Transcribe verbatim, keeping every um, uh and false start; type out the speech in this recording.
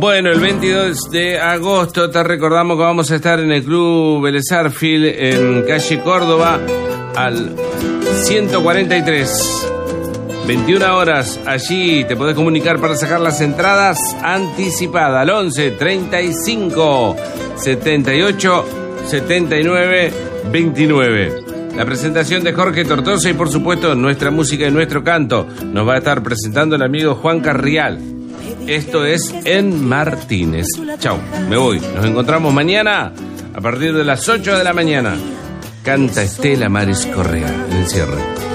Bueno, el veintidós de agosto te recordamos que vamos a estar en el Club Vélez Sarsfield en calle Córdoba al ciento cuarenta y tres. veintiuna horas, allí te podés comunicar para sacar las entradas anticipadas al once, treinta y cinco, setenta y ocho, setenta y nueve, veintinueve. La presentación de Jorge Tortosa y por supuesto nuestra música y nuestro canto nos va a estar presentando el amigo Juan Carrial. Esto es en Martínez. Chau, me voy. Nos encontramos mañana a partir de las ocho de la mañana. Canta Estela Maris Correa en el cierre.